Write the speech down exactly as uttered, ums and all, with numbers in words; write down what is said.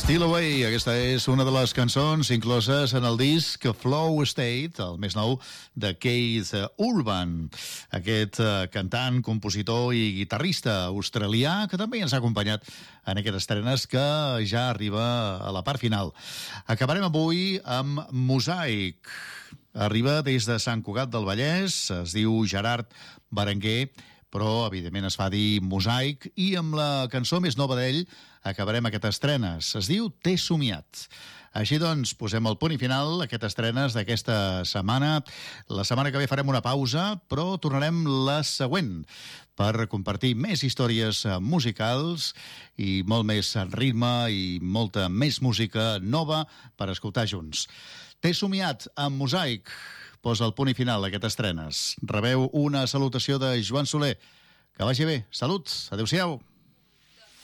Steal Away, aquesta és una de les cançons incloses en el disc Flow State, el més nou de Keith Urban, aquest uh, cantant, compositor i guitarrista australià que també ens ha acompanyat en aquestes estrenes que ja arriba a la part final. Acabarem avui amb Mosaic. Arriba des de Sant Cugat del Vallès, es diu Gerard Berenguer, però evidentment es fa dir Mosaic, i amb la cançó més nova d'ell acabarem aquestes estrenes. Es diu T'he somiat. Així doncs, posem el punt i final a aquestes estrenes d'aquesta setmana. La setmana que ve farem una pausa, però tornarem la següent per compartir més històries musicals i molt més ritme i molta més música nova per escoltar junts. T'he somiat amb Mosaic. Posa el punt i final a aquestes estrenes. Rebeu una salutació de Joan Soler. Que vagi bé. Salut. Adéu-siau.